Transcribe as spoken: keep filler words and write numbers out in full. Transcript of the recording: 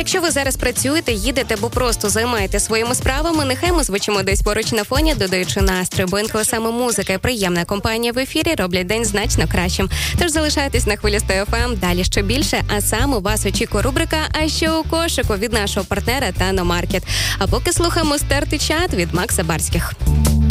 Якщо ви зараз працюєте, їдете або просто займаєтесь своїми справами, нехай ми звучимо десь поруч на фоні, додаючи настрій, бо інколи саме музика і приємна компанія в ефірі роблять день значно кращим. Тож залишайтесь на хвилі Сто Еф Ем, далі ще більше, а саме вас очікує рубрика «А що у кошику» від нашого партнера Тано Маркет. А поки слухаємо стертий чат від Макса Барських.